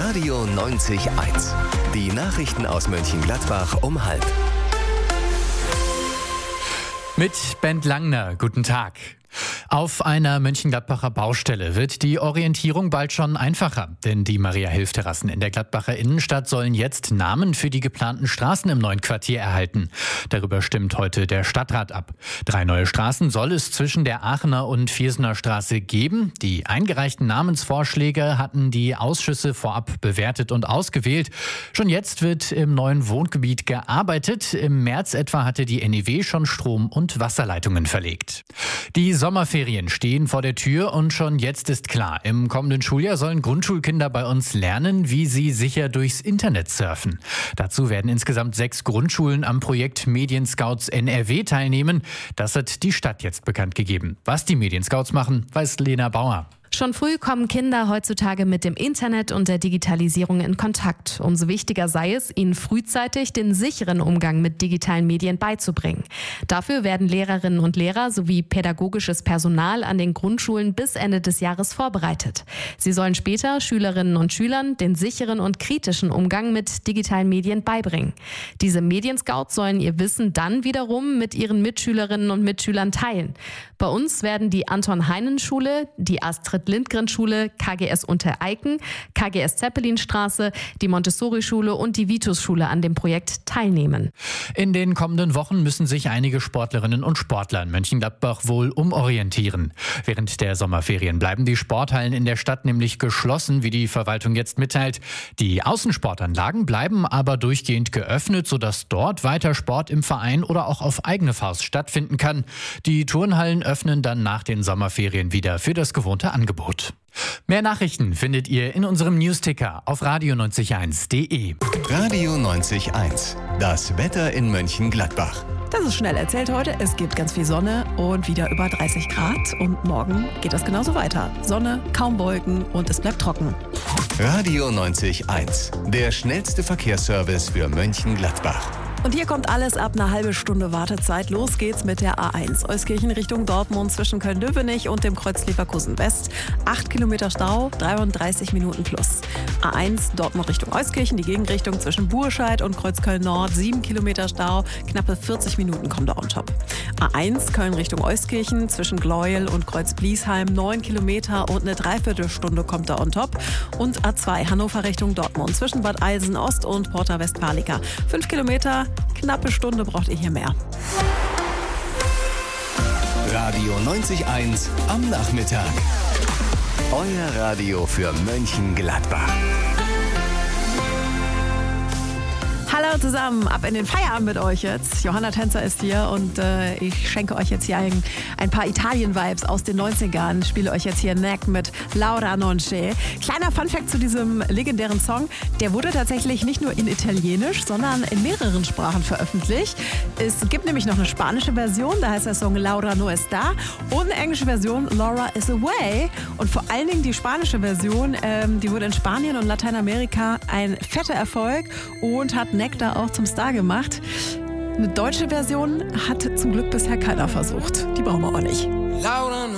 Radio 90.1. Die Nachrichten aus Mönchengladbach um 12:30. Mit Bent Langner, guten Tag. Auf einer Mönchengladbacher Baustelle wird die Orientierung bald schon einfacher. Denn die Maria-Hilf-Terrassen in der Gladbacher Innenstadt sollen jetzt Namen für die geplanten Straßen im neuen Quartier erhalten. Darüber stimmt heute der Stadtrat ab. 3 neue Straßen soll es zwischen der Aachener und Viersener Straße geben. Die eingereichten Namensvorschläge hatten die Ausschüsse vorab bewertet und ausgewählt. Schon jetzt wird im neuen Wohngebiet gearbeitet. Im März etwa hatte die NEW schon Strom- und Wasserleitungen verlegt. Die Sommerferien stehen vor der Tür und schon jetzt ist klar, im kommenden Schuljahr sollen Grundschulkinder bei uns lernen, wie sie sicher durchs Internet surfen. Dazu werden insgesamt 6 Grundschulen am Projekt Medienscouts NRW teilnehmen. Das hat die Stadt jetzt bekannt gegeben. Was die Medienscouts machen, weiß Lena Bauer. Schon früh kommen Kinder heutzutage mit dem Internet und der Digitalisierung in Kontakt. Umso wichtiger sei es, ihnen frühzeitig den sicheren Umgang mit digitalen Medien beizubringen. Dafür werden Lehrerinnen und Lehrer sowie pädagogisches Personal an den Grundschulen bis Ende des Jahres vorbereitet. Sie sollen später Schülerinnen und Schülern den sicheren und kritischen Umgang mit digitalen Medien beibringen. Diese Medienscouts sollen ihr Wissen dann wiederum mit ihren Mitschülerinnen und Mitschülern teilen. Bei uns werden die Anton-Heinen-Schule, die Astrid-Lindgren-Schule, KGS Untereiken, KGS Zeppelinstraße, die Montessori-Schule und die Vitus-Schule an dem Projekt teilnehmen. In den kommenden Wochen müssen sich einige Sportlerinnen und Sportler in Mönchengladbach wohl umorientieren. Während der Sommerferien bleiben die Sporthallen in der Stadt nämlich geschlossen, wie die Verwaltung jetzt mitteilt. Die Außensportanlagen bleiben aber durchgehend geöffnet, sodass dort weiter Sport im Verein oder auch auf eigene Faust stattfinden kann. Die Turnhallen öffnen dann nach den Sommerferien wieder für das gewohnte Angebot. Mehr Nachrichten findet ihr in unserem Newsticker auf radio901.de. Radio 90.1. Das Wetter in Mönchengladbach. Das ist schnell erzählt heute. Es gibt ganz viel Sonne und wieder über 30 Grad. Und morgen geht das genauso weiter. Sonne, kaum Wolken und es bleibt trocken. Radio 90.1. Der schnellste Verkehrsservice für Mönchengladbach. Und hier kommt alles ab einer halben Stunde Wartezeit. Los geht's mit der A1 Euskirchen Richtung Dortmund zwischen Köln-Löwenich und dem Kreuz Leverkusen West. 8 Kilometer Stau, 33 Minuten plus. A1 Dortmund Richtung Euskirchen, die Gegenrichtung zwischen Burscheid und Kreuz Köln-Nord. 7 Kilometer Stau, knappe 40 Minuten kommt da on top. A1 Köln Richtung Euskirchen zwischen Gleuel und Kreuz Bliesheim. 9 Kilometer und eine Dreiviertelstunde kommt da on top. Und A2 Hannover Richtung Dortmund zwischen Bad Eilsen-Ost und Porta Westfalica. 5 Kilometer, knappe Stunde braucht ihr hier mehr. Radio 90.1 am Nachmittag. Euer Radio für Mönchengladbach. Hallo zusammen, ab in den Feierabend mit euch jetzt. Johanna Tänzer ist hier und ich schenke euch jetzt hier ein paar Italien-Vibes aus den 90ern. Spiele euch jetzt hier Neck mit Laura Nonce. Kleiner Funfact zu diesem legendären Song. Der wurde tatsächlich nicht nur in Italienisch, sondern in mehreren Sprachen veröffentlicht. Es gibt nämlich noch eine spanische Version, da heißt der Song Laura no está. Und eine englische Version, Laura is away. Und vor allen Dingen die spanische Version, die wurde in Spanien und Lateinamerika ein fetter Erfolg und hat Neck da auch zum Star gemacht. Eine deutsche Version hat zum Glück bisher keiner versucht. Die brauchen wir auch nicht. Laura